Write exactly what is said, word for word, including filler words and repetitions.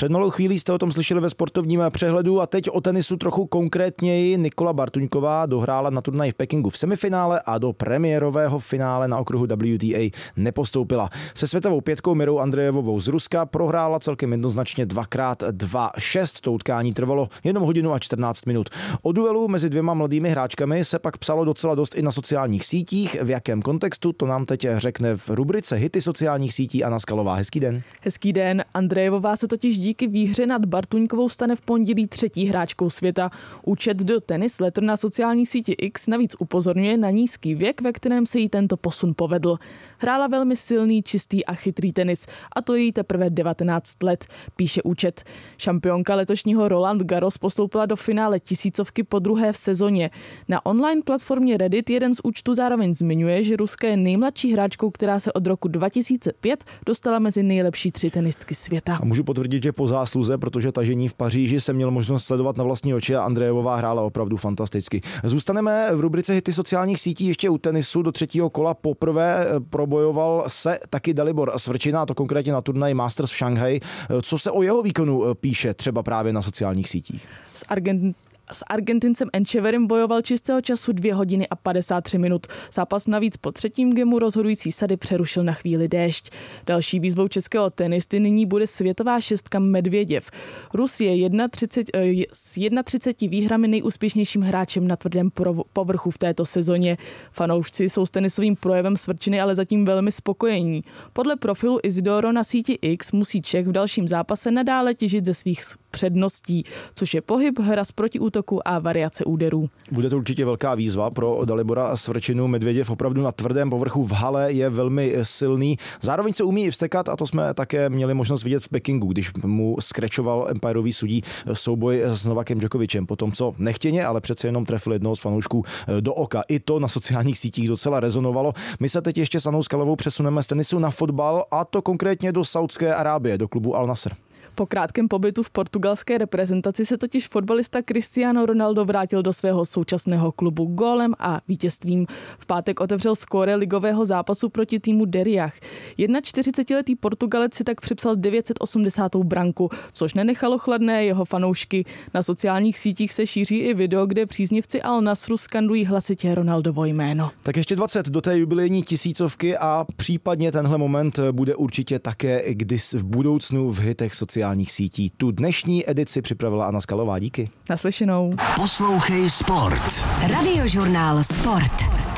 Před malou chvílí jste o tom slyšeli ve sportovním přehledu a teď o tenisu trochu konkrétněji. Nikola Bartuňková dohrála na turnaji v Pekingu v semifinále a do premiérového finále na okruhu W T A nepostoupila. Se světovou pětkou Mirou Andrejevovou z Ruska prohrála celkem jednoznačně dvakrát dva šest. To utkání trvalo jenom hodinu a čtrnáct minut. O duelu mezi dvěma mladými hráčkami se pak psalo docela dost i na sociálních sítích. V jakém kontextu, to nám teď řekne v rubrice Hity sociálních sítí Anna Skalová. Hezký den. Hezký den. Andrejevová se totiž díky výhře nad Bartuňkovou stane v pondělí třetí hráčkou světa. Účet do Tennis Letter na sociální síti X navíc upozorňuje na nízký věk, ve kterém se jí tento posun povedl. Hrála velmi silný, čistý a chytrý tenis a to jí teprve devatenáct let, píše účet. Šampionka letošního Roland Garros postoupila do finále tisícovky po druhé v sezóně. Na online platformě Reddit jeden z účtů zároveň zmiňuje, že Ruska je nejmladší hráčkou, která se od roku dva tisíce pět dostala mezi nejlepší tři tenistky světa. A můžu potvrdit, že po zásluze, protože tažení v Paříži se měl možnost sledovat na vlastní oči a Andrejevová hrála opravdu fantasticky. Zůstaneme v rubrice Hity sociálních sítí ještě u tenisu. Do třetího kola poprvé probojoval se taky Dalibor Svrčina, a to konkrétně na turnaji Masters v Šanghaji. Co se o jeho výkonu píše třeba právě na sociálních sítích? Z Argent... S Argentincem Encheverem bojoval čistého času dvě hodiny a padesát tři minut. Zápas navíc po třetím gemu rozhodující sady přerušil na chvíli déšť. Další výzvou českého tenisty nyní bude světová šestka Medvěděv. Rus je třicet jedna, s třiceti jedna výhrami nejúspěšnějším hráčem na tvrdém povrchu v této sezóně. Fanoušci jsou s tenisovým projevem Svrčiny ale zatím velmi spokojení. Podle profilu Isidoro na síti X musí Čech v dalším zápase nadále těžit ze svých předností, což je pohyb, hra z protiútoku a variace úderů. Bude to určitě velká výzva pro Dalibora Svrčinu. Medvěděv opravdu na tvrdém povrchu v hale je velmi silný. Zároveň se umí i vstekat a to jsme také měli možnost vidět v Pekingu, když mu skrečoval empirový sudí souboj s Novakem Djokovičem. Potom co nechtěně, ale přece jenom trefil jednoho z fanoušků do oka. I to na sociálních sítích docela rezonovalo. My se teď ještě s Annou Skalovou přesuneme z tenisu na fotbal a to konkrétně do Saúdské Arábie, do klubu Al Nassr. Po krátkém pobytu v portugalské reprezentaci se totiž fotbalista Cristiano Ronaldo vrátil do svého současného klubu gólem a vítězstvím. V pátek otevřel skóre ligového zápasu proti týmu Deriach. čtyřicetiletý Portugalec si tak připsal devět set osmdesátou branku, což nenechalo chladné jeho fanoušky. Na sociálních sítích se šíří i video, kde příznivci Al Nassru skandují hlasitě Ronaldovo jméno. Tak ještě dvacet do té jubilejní tisícovky a případně tenhle moment bude určitě také když v budoucnu v hitech sociálních sítí. Tu dnešní edici připravila Anna Skalová. Díky. Naslyšenou. Poslouchej Sport. Radiožurnál Sport.